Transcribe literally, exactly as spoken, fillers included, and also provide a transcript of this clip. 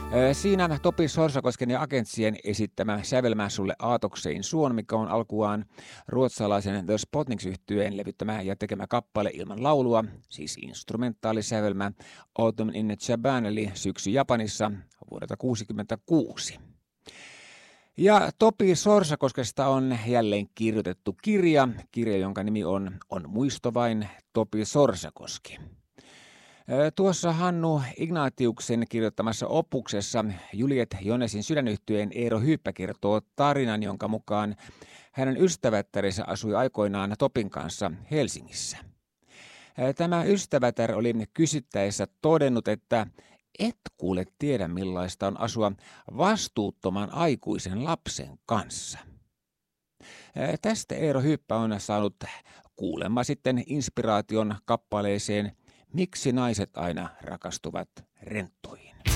Siinä Topi Sorsakosken ja Agentsien esittämä Sävelmää sulle aatoksein suon, mikä on alkuaan ruotsalaisen The Spotniks-yhtyeen levyttämä ja tekemä kappale ilman laulua, siis instrumentaalisävelmä Autumn in Japan eli Syksy Japanissa vuodelta tuhatyhdeksänsataakuusikymmentäkuusi. Ja Topi Sorsakoskesta on jälleen kirjoitettu kirja, kirja jonka nimi on On muisto vain Topi Sorsakoski. Tuossa Hannu Ignatiuksen kirjoittamassa opuksessa Juliet Jonesin sydänyhtyeen Eero Hyyppä kertoo tarinan, jonka mukaan hänen ystävättärinsä asui aikoinaan Topin kanssa Helsingissä. Tämä ystävätär oli kysyttäessä todennut, että et kuule tiedä millaista on asua vastuuttoman aikuisen lapsen kanssa. Tästä Eero Hyyppä on saanut kuulemma sitten inspiraation kappaleeseen Miksi naiset aina rakastuvat renttuihin?